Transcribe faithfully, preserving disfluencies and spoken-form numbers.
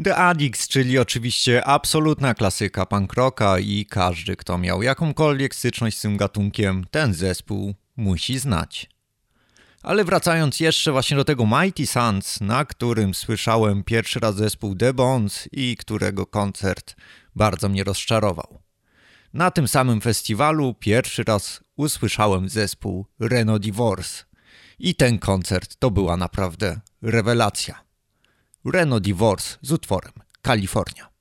The Addicts, czyli oczywiście absolutna klasyka punk rocka i każdy, kto miał jakąkolwiek styczność z tym gatunkiem, ten zespół musi znać. Ale wracając jeszcze właśnie do tego Mighty Suns, na którym słyszałem pierwszy raz zespół The Bones i którego koncert bardzo mnie rozczarował. Na tym samym festiwalu pierwszy raz usłyszałem zespół Reno Divorce i ten koncert to była naprawdę rewelacja. Reno Divorce z utworem California.